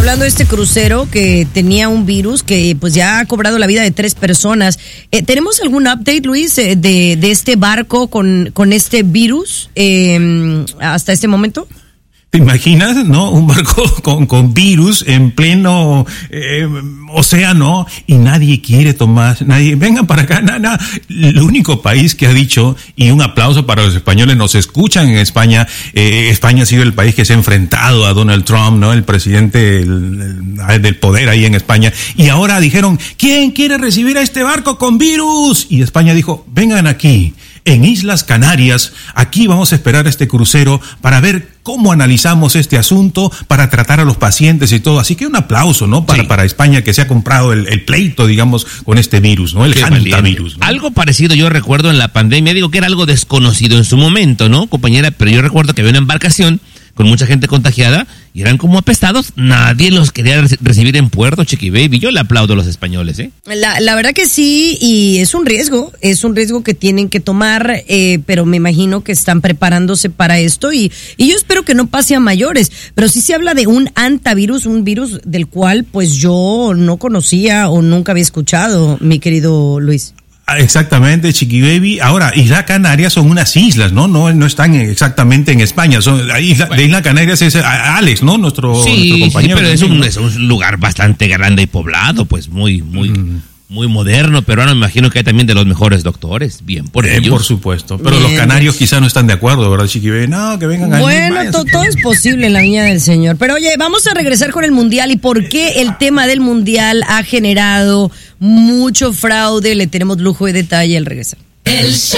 hablando de este crucero que tenía un virus que pues ya ha cobrado la vida de 3 personas. ¿Tenemos algún update, Luis, de este barco con este virus hasta este momento? ¿Te imaginas, no? Un barco con virus en pleno océano y nadie quiere tomar, vengan para acá, nada. El único país que ha dicho, y un aplauso para los españoles, nos escuchan en España. España ha sido el país que se ha enfrentado a Donald Trump, ¿no? El presidente del poder ahí en España. Y ahora dijeron, ¿quién quiere recibir a este barco con virus? Y España dijo, vengan aquí. En Islas Canarias, aquí vamos a esperar este crucero para ver cómo analizamos este asunto, para tratar a los pacientes y todo. Así que un aplauso, ¿no? Para España, que se ha comprado el pleito, digamos, con este virus, ¿no? El hantavirus, ¿no? Algo parecido yo recuerdo en la pandemia, digo que era algo desconocido en su momento, ¿no, compañera? Pero yo recuerdo que había una embarcación con mucha gente contagiada y eran como apestados. Nadie los quería recibir en puerto, Chiqui Baby. Yo le aplaudo a los españoles, ¿eh? La verdad que sí, y es un riesgo que tienen que tomar, pero me imagino que están preparándose para esto y yo espero que no pase a mayores. Pero sí se habla de un hantavirus, un virus del cual pues yo no conocía o nunca había escuchado, mi querido Luis. Exactamente, Chiqui Baby. Ahora, Islas Canarias son unas islas, ¿no? No están exactamente en España. De Islas Canarias es Alex, ¿no? Nuestro compañero. Sí, pero es un lugar bastante grande y poblado, pues muy moderno, pero ahora me imagino que hay también de los mejores doctores. Bien, por ellos. Por supuesto. Pero los canarios quizás no están de acuerdo, ¿verdad, Chiqui Baby? No, que vengan a... Bueno, todo es posible en la viña del Señor. Pero oye, vamos a regresar con el Mundial y por qué el tema del Mundial ha generado mucho fraude. Le tenemos lujo de detalle al regresar.